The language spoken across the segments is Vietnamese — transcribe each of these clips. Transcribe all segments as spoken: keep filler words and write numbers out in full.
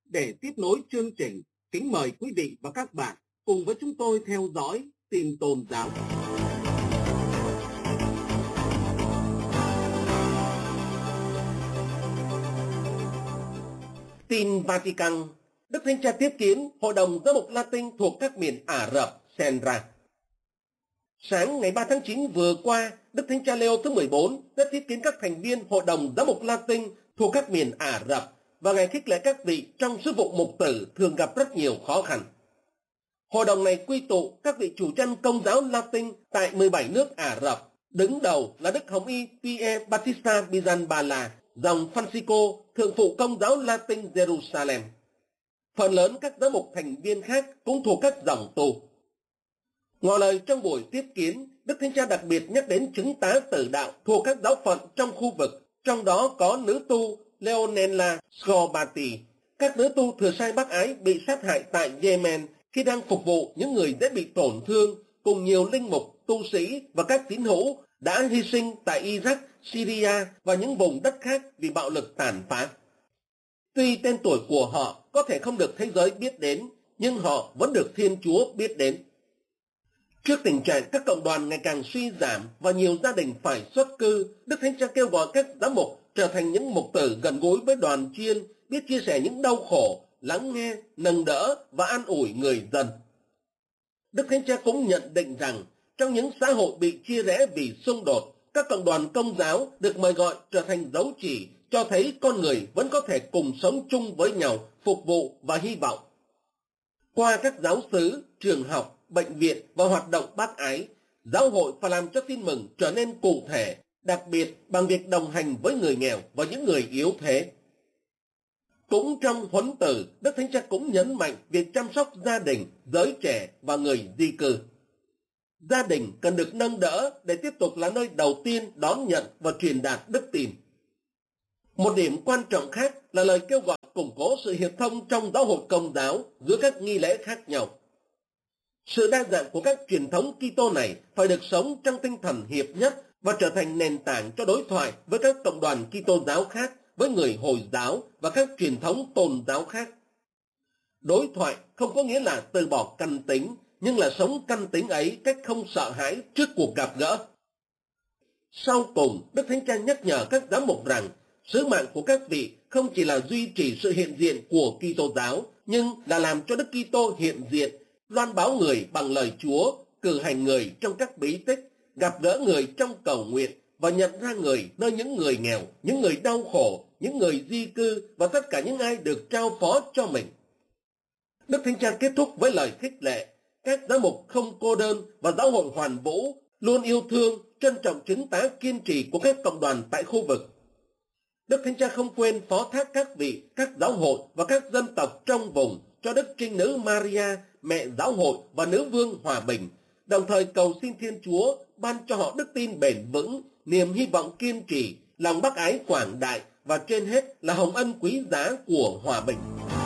Để tiếp nối chương trình, kính mời quý vị và các bạn cùng với chúng tôi theo dõi tin tôn giáo. Tin Vatican. Đức Thánh Cha tiếp kiến Hội đồng Giám mục Latin thuộc các miền Ả Rập Senra. Sáng ngày ba tháng chín vừa qua, Đức Thánh Cha Leo thứ mười bốn đã tiếp kiến các thành viên Hội đồng Giám mục Latin thuộc các miền Ả Rập và ngài khích lệ các vị trong sứ vụ mục tử thường gặp rất nhiều khó khăn. Hội đồng này quy tụ các vị chủ chăn công giáo Latin tại mười bảy nước Ả Rập, đứng đầu là Đức Hồng Y Pierre Battista Pizzanbala, dòng Francisco, thượng phụ công giáo Latin Jerusalem. Phần lớn các giám mục thành viên khác cũng thuộc các dòng tu. Ngỏ lời trong buổi tiếp kiến, Đức Thánh Cha đặc biệt nhắc đến chứng tá tử đạo thuộc các giáo phận trong khu vực, trong đó có nữ tu Leonella Scorbati. Các nữ tu thừa sai bác ái bị sát hại tại Yemen khi đang phục vụ những người dễ bị tổn thương, cùng nhiều linh mục, tu sĩ và các tín hữu đã hy sinh tại Iraq, Syria và những vùng đất khác vì bạo lực tàn phá. Tuy tên tuổi của họ có thể không được thế giới biết đến, nhưng họ vẫn được Thiên Chúa biết đến. Trước tình trạng các cộng đoàn ngày càng suy giảm và nhiều gia đình phải xuất cư, Đức Thánh Cha kêu gọi các giám mục trở thành những mục tử gần gũi với đoàn chiên, biết chia sẻ những đau khổ, lắng nghe, nâng đỡ và an ủi người dân. Đức Thánh Cha cũng nhận định rằng, trong những xã hội bị chia rẽ vì xung đột, các cộng đoàn công giáo được mời gọi trở thành dấu chỉ cho thấy con người vẫn có thể cùng sống chung với nhau, phục vụ và hy vọng. Qua các giáo xứ, trường học, bệnh viện và hoạt động bác ái, giáo hội phải làm cho tin mừng trở nên cụ thể, đặc biệt bằng việc đồng hành với người nghèo và những người yếu thế. Cũng trong huấn tử, Đức Thánh Cha cũng nhấn mạnh việc chăm sóc gia đình, giới trẻ và người di cư. Gia đình cần được nâng đỡ để tiếp tục là nơi đầu tiên đón nhận và truyền đạt đức tin. Một điểm quan trọng khác là lời kêu gọi củng cố sự hiệp thông trong giáo hội công giáo giữa các nghi lễ khác nhau. Sự đa dạng của các truyền thống Kitô này phải được sống trong tinh thần hiệp nhất và trở thành nền tảng cho đối thoại với các cộng đoàn Kitô giáo khác, với người Hồi giáo và các truyền thống tôn giáo khác. Đối thoại không có nghĩa là từ bỏ căn tính, nhưng là sống căn tính ấy cách không sợ hãi trước cuộc gặp gỡ. Sau cùng, Đức Thánh Cha nhắc nhở các giám mục rằng, sứ mạng của các vị không chỉ là duy trì sự hiện diện của Kitô giáo, nhưng là làm cho Đức Kitô hiện diện, loan báo người bằng lời Chúa, cử hành người trong các bí tích, gặp gỡ người trong cầu nguyện và nhận ra người nơi những người nghèo, những người đau khổ, những người di cư và tất cả những ai được trao phó cho mình. Đức Thánh Cha kết thúc với lời khích lệ, các giám mục không cô đơn và giáo hội hoàn vũ luôn yêu thương, trân trọng chứng tá kiên trì của các cộng đoàn tại khu vực. Đức Thánh Cha không quên phó thác các vị, các giáo hội và các dân tộc trong vùng cho Đức Trinh Nữ Maria, mẹ giáo hội và nữ vương hòa bình, đồng thời cầu xin Thiên Chúa ban cho họ đức tin bền vững, niềm hy vọng kiên trì, lòng bác ái quảng đại và trên hết là hồng ân quý giá của hòa bình.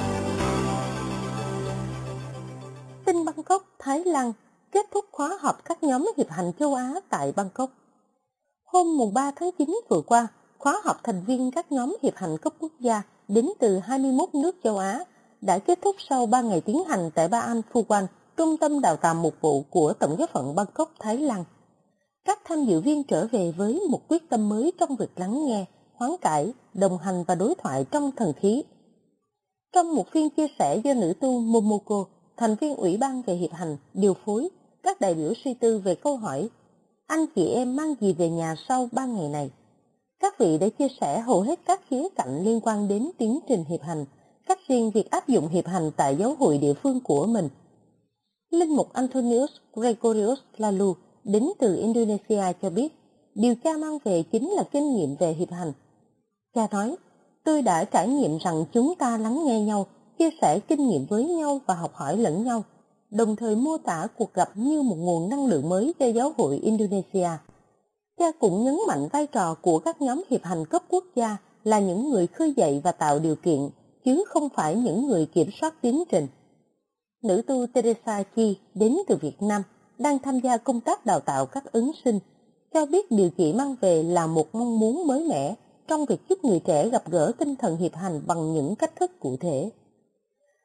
Tin Bangkok, Thái Lan kết thúc khóa họp các nhóm hiệp hành châu Á tại Bangkok. Hôm mùng ba tháng chín vừa qua, khóa họp thành viên các nhóm hiệp hành cấp quốc gia đến từ hai mươi mốt nước châu Á đã kết thúc sau ba ngày tiến hành tại Ba An Phu Quan, trung tâm đào tạo mục vụ của Tổng giáo phận Bangkok, Thái Lan. Các tham dự viên trở về với một quyết tâm mới trong việc lắng nghe, hoán cải, đồng hành và đối thoại trong thần khí. Trong một phiên chia sẻ do nữ tu Momoko, thành viên Ủy ban về hiệp hành, điều phối, các đại biểu suy tư về câu hỏi anh chị em mang gì về nhà sau ba ngày này. Các vị đã chia sẻ hầu hết các khía cạnh liên quan đến tiến trình hiệp hành, cách riêng việc áp dụng hiệp hành tại giáo hội địa phương của mình. Linh mục Antonius Gregorius Lalu đến từ Indonesia cho biết, điều cha mang về chính là kinh nghiệm về hiệp hành. Cha nói, tôi đã trải nghiệm rằng chúng ta lắng nghe nhau, chia sẻ kinh nghiệm với nhau và học hỏi lẫn nhau, đồng thời mô tả cuộc gặp như một nguồn năng lượng mới cho giáo hội Indonesia. Cha cũng nhấn mạnh vai trò của các nhóm hiệp hành cấp quốc gia là những người khơi dậy và tạo điều kiện, chứ không phải những người kiểm soát tiến trình. Nữ tu Teresa Chi đến từ Việt Nam, đang tham gia công tác đào tạo các ứng sinh, cho biết điều chị mang về là một mong muốn mới mẻ trong việc giúp người trẻ gặp gỡ tinh thần hiệp hành bằng những cách thức cụ thể.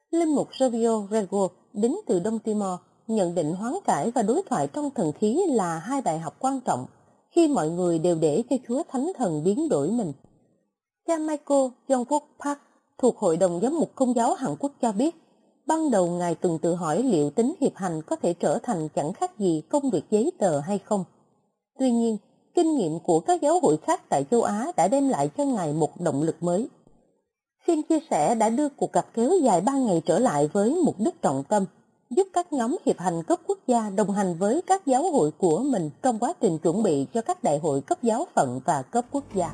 Linh mục Sergio Rego đến từ Đông Timor nhận định hoán cải và đối thoại trong thần khí là hai bài học quan trọng khi mọi người đều để cho Chúa Thánh Thần biến đổi mình. Cha Michael Jong-wook Park thuộc Hội đồng Giám mục Công giáo Hàn Quốc cho biết, ban đầu Ngài từng tự hỏi liệu tính hiệp hành có thể trở thành chẳng khác gì công việc giấy tờ hay không. Tuy nhiên, kinh nghiệm của các giáo hội khác tại châu Á đã đem lại cho Ngài một động lực mới. Phiên chia sẻ đã đưa cuộc gặp kéo dài ba ngày trở lại với mục đích trọng tâm, giúp các nhóm hiệp hành cấp quốc gia đồng hành với các giáo hội của mình trong quá trình chuẩn bị cho các đại hội cấp giáo phận và cấp quốc gia.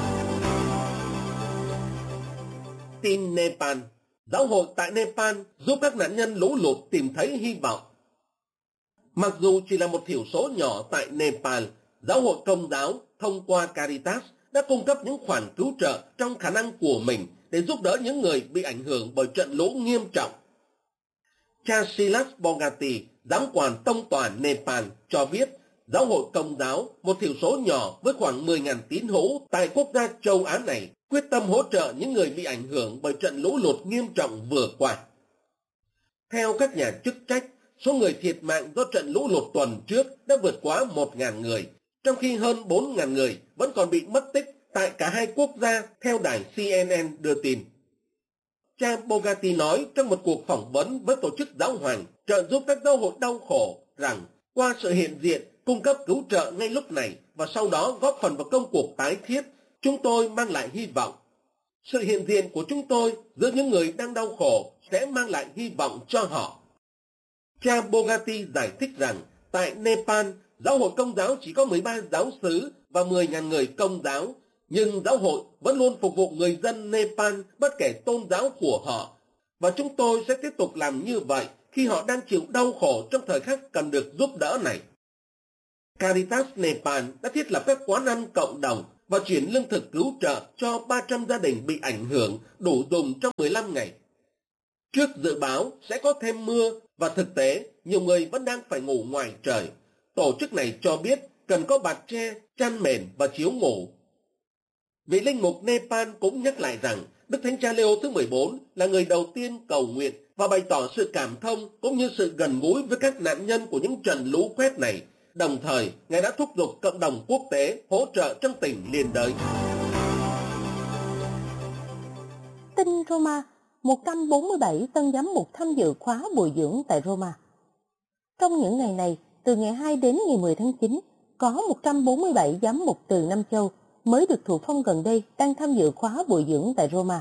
Tin Nepal. Giáo hội tại Nepal giúp các nạn nhân lũ lụt tìm thấy hy vọng. Mặc dù chỉ là một thiểu số nhỏ tại Nepal, giáo hội Công giáo thông qua Caritas đã cung cấp những khoản cứu trợ trong khả năng của mình để giúp đỡ những người bị ảnh hưởng bởi trận lũ nghiêm trọng. Cha Silas Bogati, giám quản tông toàn Nepal, cho biết giáo hội Công giáo, một thiểu số nhỏ với khoảng mười nghìn tín hữu tại quốc gia châu Á này, quyết tâm hỗ trợ những người bị ảnh hưởng bởi trận lũ lụt nghiêm trọng vừa qua. Theo các nhà chức trách, số người thiệt mạng do trận lũ lụt tuần trước đã vượt quá một nghìn người, trong khi hơn bốn nghìn người vẫn còn bị mất tích tại cả hai quốc gia, theo đài C N N đưa tin. Cha Bogati nói trong một cuộc phỏng vấn với tổ chức giáo hoàng trợ giúp các giáo hội đau khổ rằng qua sự hiện diện, cung cấp cứu trợ ngay lúc này và sau đó góp phần vào công cuộc tái thiết, chúng tôi mang lại hy vọng. Sự hiện diện của chúng tôi giữa những người đang đau khổ sẽ mang lại hy vọng cho họ. Cha Bogati giải thích rằng tại Nepal, giáo hội Công giáo chỉ có mười ba giáo xứ và mười nghìn người Công giáo, nhưng giáo hội vẫn luôn phục vụ người dân Nepal bất kể tôn giáo của họ, và chúng tôi sẽ tiếp tục làm như vậy khi họ đang chịu đau khổ trong thời khắc cần được giúp đỡ này. Caritas Nepal đã thiết lập các quán ăn cộng đồng và chuyển lương thực cứu trợ cho ba trăm gia đình bị ảnh hưởng đủ dùng trong mười lăm ngày. Trước dự báo sẽ có thêm mưa và thực tế nhiều người vẫn đang phải ngủ ngoài trời, tổ chức này cho biết cần có bạt tre, chăn mền và chiếu ngủ. Vị linh mục Nepal cũng nhắc lại rằng Đức Thánh Cha Leo thứ mười bốn là người đầu tiên cầu nguyện và bày tỏ sự cảm thông cũng như sự gần gũi với các nạn nhân của những trận lũ quét này. Đồng thời, Ngài đã thúc giục cộng đồng quốc tế hỗ trợ trong tỉnh liên đới. Tin Roma, một trăm bốn mươi bảy tân giám mục tham dự khóa bồi dưỡng tại Roma. Trong những ngày này, từ ngày hai đến ngày mười tháng chín, có một trăm bốn mươi bảy giám mục từ năm châu mới được thụ phong gần đây đang tham dự khóa bồi dưỡng tại Roma.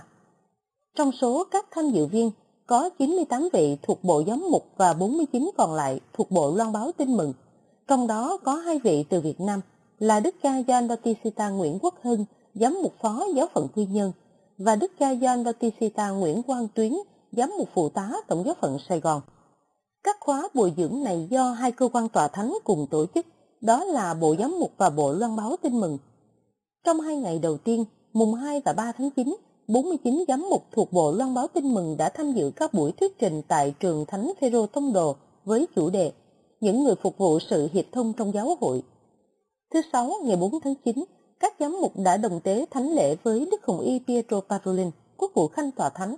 Trong số các tham dự viên, có chín mươi tám vị thuộc Bộ Giám mục và bốn mươi chín còn lại thuộc Bộ Loan báo Tin mừng. Trong đó có hai vị từ Việt Nam là Đức cha Gioan Bautista Nguyễn Quốc Hưng, giám mục phó giáo phận Quy Nhơn, và Đức cha Gioan Bautista Nguyễn Quang Tuyến, giám mục phụ tá tổng giáo phận Sài Gòn. Các khóa bồi dưỡng này do hai cơ quan tòa thánh cùng tổ chức, đó là Bộ Giám mục và Bộ Loan báo Tin mừng. Trong hai ngày đầu tiên, mùng hai và ba tháng chín, bốn mươi chín giám mục thuộc Bộ Loan báo Tin mừng đã tham dự các buổi thuyết trình tại trường Thánh Phêrô Tông Đồ với chủ đề Những người phục vụ sự hiệp thông trong giáo hội. Thứ Sáu, ngày bốn tháng chín, các giám mục đã đồng tế thánh lễ với Đức Hồng Y Pietro Parolin, quốc vụ khanh tòa thánh.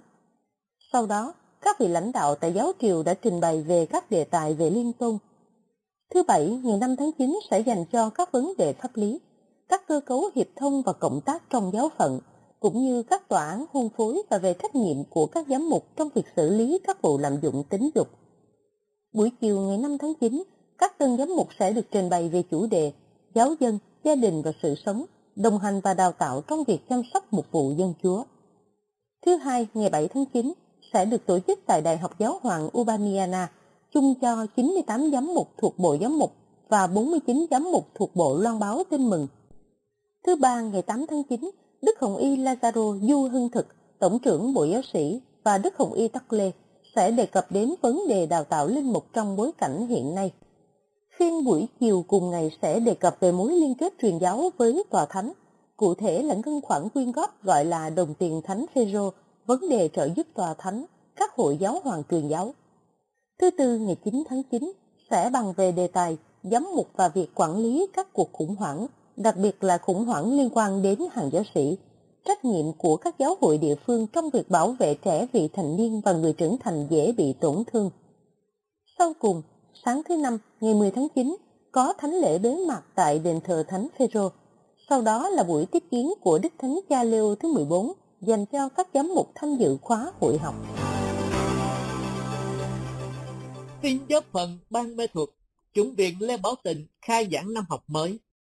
Sau đó, các vị lãnh đạo tại giáo triều đã trình bày về các đề tài về liên tôn. Thứ Bảy, ngày năm tháng chín sẽ dành cho các vấn đề pháp lý, các cơ cấu hiệp thông và cộng tác trong giáo phận, cũng như các tòa án hôn phối và về trách nhiệm của các giám mục trong việc xử lý các vụ lạm dụng tín dục. Buổi chiều ngày năm tháng chín, các tân giám mục sẽ được trình bày về chủ đề giáo dân, gia đình và sự sống, đồng hành và đào tạo trong việc chăm sóc mục vụ dân Chúa. Thứ Hai, ngày bảy tháng chín, sẽ được tổ chức tại Đại học Giáo hoàng Urbaniana, chung cho chín mươi tám giám mục thuộc Bộ Giám mục và bốn mươi chín giám mục thuộc Bộ Loan báo Tin mừng. Thứ Ba, ngày tám tháng chín, Đức Hồng Y Lazaro Du Hưng Thực, Tổng trưởng Bộ Giáo sĩ, và Đức Hồng Y Tắc Lê sẽ đề cập đến vấn đề đào tạo linh mục trong bối cảnh hiện nay. Phiên buổi chiều cùng ngày sẽ đề cập về mối liên kết truyền giáo với tòa thánh, cụ thể là ngân khoản quyên góp gọi là đồng tiền Thánh Phêrô, vấn đề trợ giúp tòa thánh, các hội giáo hoàng truyền giáo. Thứ Tư, ngày chín tháng chín, sẽ bàn về đề tài giám mục và việc quản lý các cuộc khủng hoảng, đặc biệt là khủng hoảng liên quan đến hàng giáo sĩ, trách nhiệm của các giáo hội địa phương trong việc bảo vệ trẻ vị thành niên và người trưởng thành dễ bị tổn thương. Sau cùng, sáng thứ Năm, ngày mười tháng chín, có thánh lễ bế mạc tại đền thờ Thánh Phêrô. Sau đó là buổi tiếp kiến của Đức Thánh Cha Leo thứ mười bốn dành cho các giám mục tham dự khóa hội học. Tin giáo phận Ban Mê Thuật, chủng viện Lê Bảo Tịnh khai giảng năm học mới.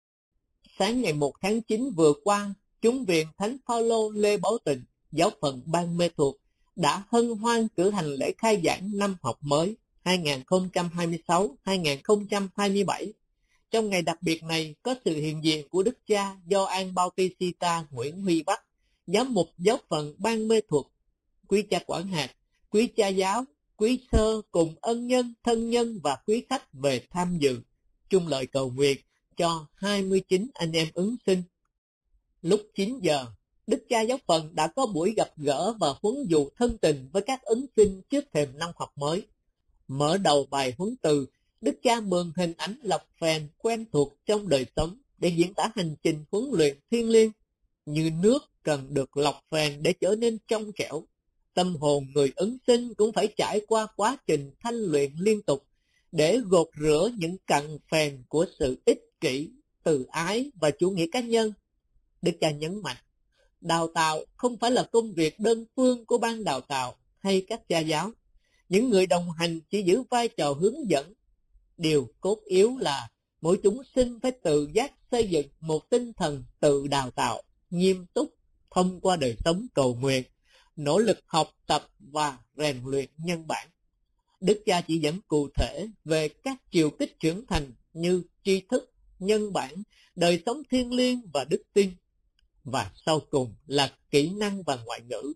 Sáng ngày một tháng chín vừa qua, chủng viện Thánh Phaolô Lê Bảo Tịnh, giáo phận Ban Mê Thuật đã hân hoan cử hành lễ khai giảng năm học mới hai nghìn không trăm hai mươi sáu hai nghìn không trăm hai mươi bảy. Trong ngày đặc biệt này có sự hiện diện của Đức cha Gioan Bautista Nguyễn Huy Bắc, giám mục giáo phận Ban Mê Thuật, quý cha quản hạt, quý cha giáo, quý sơ cùng ân nhân, thân nhân và quý khách về tham dự, chung lời cầu nguyện cho hai mươi chín anh em ứng sinh. Lúc chín giờ, Đức cha giáo phận đã có buổi gặp gỡ và huấn dụ thân tình với các ứng sinh trước thềm năm học mới. Mở đầu bài huấn từ, Đức cha mượn hình ảnh lọc phèn quen thuộc trong đời sống để diễn tả hành trình huấn luyện thiêng liêng. Như nước cần được lọc phèn để trở nên trong trẻo, tâm hồn người ứng sinh cũng phải trải qua quá trình thanh luyện liên tục để gột rửa những cặn phèn của sự ích kỷ, từ ái và chủ nghĩa cá nhân. Đức cha nhấn mạnh, đào tạo không phải là công việc đơn phương của ban đào tạo hay các cha giáo. Những người đồng hành chỉ giữ vai trò hướng dẫn. Điều cốt yếu là mỗi chúng sinh phải tự giác xây dựng một tinh thần tự đào tạo, nghiêm túc thông qua đời sống cầu nguyện, nỗ lực học tập và rèn luyện nhân bản. Đức cha chỉ dẫn cụ thể về các chiều kích trưởng thành như tri thức, nhân bản, đời sống thiêng liêng và đức tin, và sau cùng là kỹ năng và ngoại ngữ.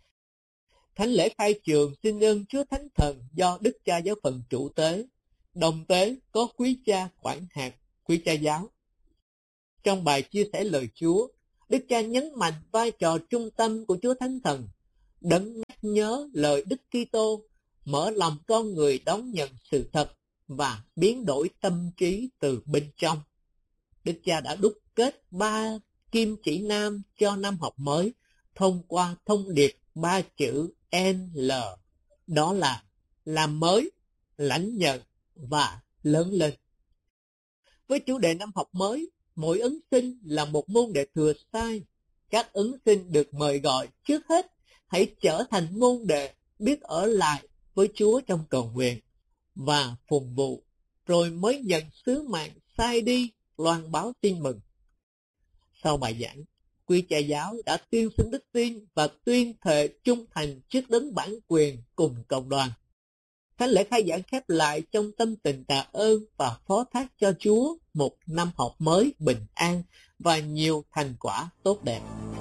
Thánh lễ khai trường xin ơn Chúa Thánh Thần do Đức cha giáo phận chủ tế, đồng tế có quý cha quản hạt, quý cha giáo. Trong bài chia sẻ lời Chúa, Đức cha nhấn mạnh vai trò trung tâm của Chúa Thánh Thần, đấng nhắc nhớ lời Đức Kitô, mở lòng con người đón nhận sự thật và biến đổi tâm trí từ bên trong. Đức cha đã đúc kết ba kim chỉ nam cho năm học mới thông qua thông điệp ba chữ en lờ, đó là làm mới, lãnh nhận và lớn lên. Với chủ đề năm học mới, mỗi ứng sinh là một môn đệ thừa sai. Các ứng sinh được mời gọi trước hết hãy trở thành môn đệ biết ở lại với Chúa trong cầu nguyện và phụng vụ, rồi mới nhận sứ mạng sai đi loan báo tin mừng. Sau bài giảng, quý cha giáo đã tuyên xưng đức tin và tuyên thệ trung thành trước đấng bản quyền cùng cộng đoàn. Thánh lễ khai giảng khép lại trong tâm tình tạ ơn và phó thác cho Chúa một năm học mới bình an và nhiều thành quả tốt đẹp.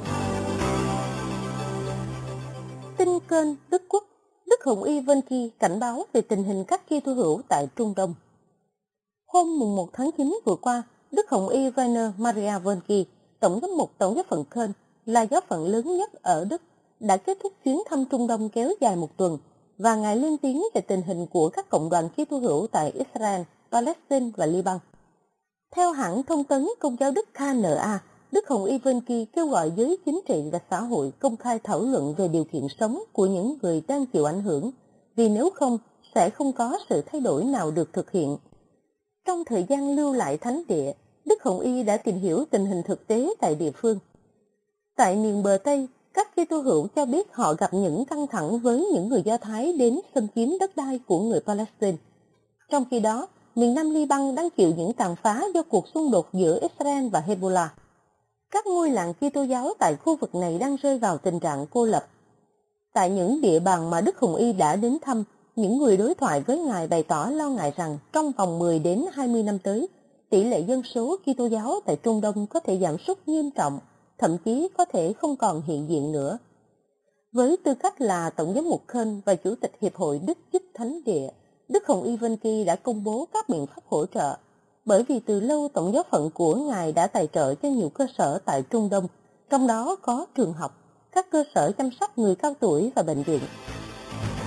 Tin kênh Đức Quốc, Đức Hồng Y Vân-ki cảnh báo về tình hình các Kitô hữu tại Trung Đông. Hôm mùng một tháng chín vừa qua, Đức Hồng Y Rainer Maria Vân-ki, Tổng giám mục Tổng giáo phận Köln, là giáo phận lớn nhất ở Đức, đã kết thúc chuyến thăm Trung Đông kéo dài một tuần, và Ngài lên tiếng về tình hình của các cộng đoàn Kitô hữu tại Israel, Palestine và Liban. Theo hãng thông tấn Công giáo Đức ca en a, Đức Hồng Y Vân-ki kêu gọi giới chính trị và xã hội công khai thảo luận về điều kiện sống của những người đang chịu ảnh hưởng, vì nếu không, sẽ không có sự thay đổi nào được thực hiện. Trong thời gian lưu lại thánh địa, Đức Hồng Y đã tìm hiểu tình hình thực tế tại địa phương. Tại miền bờ Tây, các Kitô hữu cho biết họ gặp những căng thẳng với những người Do Thái đến xâm chiếm đất đai của người Palestine. Trong khi đó, miền Nam Liban đang chịu những tàn phá do cuộc xung đột giữa Israel và Hezbollah. Các ngôi làng Kitô giáo tại khu vực này đang rơi vào tình trạng cô lập. Tại những địa bàn mà Đức Hồng Y đã đến thăm, những người đối thoại với Ngài bày tỏ lo ngại rằng trong vòng mười đến hai mươi năm tới, tỷ lệ dân số Kitô giáo tại Trung Đông có thể giảm sút nghiêm trọng, thậm chí có thể không còn hiện diện nữa. Với tư cách là Tổng giám mục Köln và Chủ tịch Hiệp hội Đức Giúp Thánh Địa, Đức Hồng Y Vân-ki đã công bố các biện pháp hỗ trợ, bởi vì từ lâu Tổng giáo phận của Ngài đã tài trợ cho nhiều cơ sở tại Trung Đông, trong đó có trường học, các cơ sở chăm sóc người cao tuổi và bệnh viện.